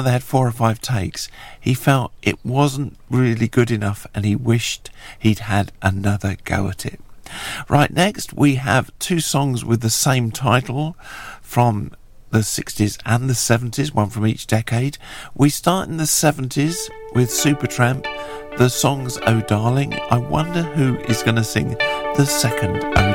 they had 4 or 5 takes, he felt it wasn't really good enough and he wished he'd had another go at it. Right, next we have 2 songs with the same title from the 60s and the 70s, one from each decade. We start in the 70s with Supertramp. The song's Oh Darling. I wonder who is going to sing the second Oh